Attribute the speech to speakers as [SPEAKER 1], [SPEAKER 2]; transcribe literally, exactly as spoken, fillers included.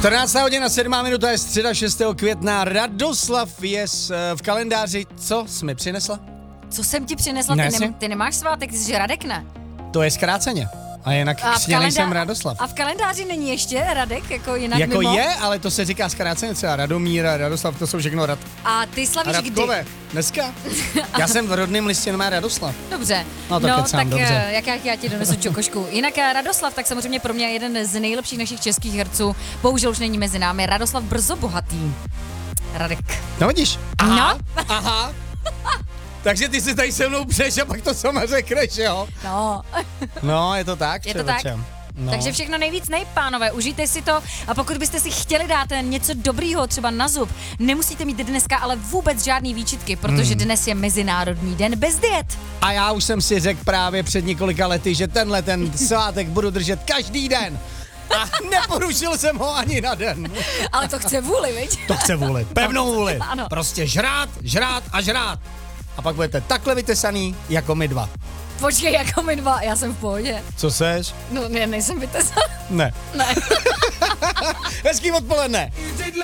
[SPEAKER 1] čtrnáctá hodina, sedmá minuta je středa šestého května. Radoslav je v kalendáři. Co jsi mi přinesla?
[SPEAKER 2] Co jsem ti přinesla? Ty, ne, ty nemáš svátek, ty jsi Radek, ne?
[SPEAKER 1] To je zkráceně. A jinak
[SPEAKER 2] a
[SPEAKER 1] křtěnej
[SPEAKER 2] kalendá...
[SPEAKER 1] jsem Radoslav.
[SPEAKER 2] A v kalendáři není ještě Radek, jako jinak
[SPEAKER 1] Jako
[SPEAKER 2] mimo?
[SPEAKER 1] je, ale to se říká zkráceně třeba Radomír a Radoslav, to jsou všechno Rad.
[SPEAKER 2] A ty slavíš
[SPEAKER 1] Radkové.
[SPEAKER 2] Kdy?
[SPEAKER 1] Dneska? Já jsem v rodném listě má Radoslav.
[SPEAKER 2] Dobře.
[SPEAKER 1] No, to
[SPEAKER 2] no
[SPEAKER 1] kecám,
[SPEAKER 2] tak
[SPEAKER 1] dobře.
[SPEAKER 2] jak já, já ti donesu čokošku. Jinak Radoslav, tak samozřejmě pro mě jeden z nejlepších našich českých herců. Bohužel už není mezi námi. Radoslav Brzo bohatý. Radek.
[SPEAKER 1] No vidíš? Aha,
[SPEAKER 2] No.
[SPEAKER 1] aha. Takže ty si tady se mnou přeš a pak to sama řekneš, jo?
[SPEAKER 2] No.
[SPEAKER 1] No, je to tak,
[SPEAKER 2] Je to tak?
[SPEAKER 1] No.
[SPEAKER 2] Takže všechno nejvíc nej, pánové, užijte si to a pokud byste si chtěli dát něco dobrýho třeba na zub, nemusíte mít dneska ale vůbec žádný výčitky, protože hmm. dnes je Mezinárodní den bez diet.
[SPEAKER 1] A já už jsem si řekl právě před několika lety, že tenhle ten svátek budu držet každý den. A neporušil jsem ho ani na den.
[SPEAKER 2] Ale to chce vůli, viď?
[SPEAKER 1] To chce vůli, pevnou vůli.
[SPEAKER 2] Ano.
[SPEAKER 1] Prostě žrát, žrát a žrát. A pak budete takhle vytesaný, jako my dva.
[SPEAKER 2] Počkej, jako my dva, já jsem v pohodě.
[SPEAKER 1] Co seš?
[SPEAKER 2] No, ne, nejsem vytesaný.
[SPEAKER 1] Ne.
[SPEAKER 2] Ne.
[SPEAKER 1] Hezký odpoledne.